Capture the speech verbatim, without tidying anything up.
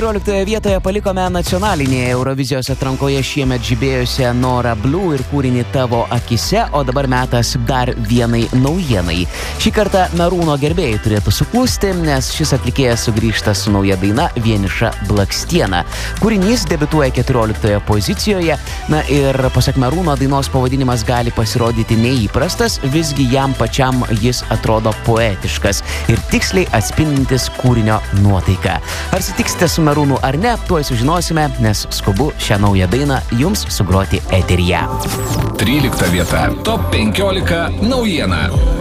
keturioliktoje vietoje palikome nacionalinėje Eurovizijos atrankoje šiemet žibėjusią Nora Blue ir kūrinį Tavo akise, o dabar metas dar vienai naujienai. Šį kartą Merūno gerbėjai turėtų suklusti, nes šis atlikėjas sugrįžta su nauja daina Vieniša blakstiena. Kūrinys debiutuoja keturioliktoje pozicijoje, na ir pasak Merūno dainos pavadinimas gali pasirodyti neįprastas, visgi jam pačiam jis atrodo poetiškas ir tiksliai atspindintis kūrinio nuotaiką. Ar sutiksite su Merūnu ar ne, tuoj sužinosime, nes skubu šią naują dainą jums sugroti eteryje. trylikta vieta. Top penkiolika naujiena.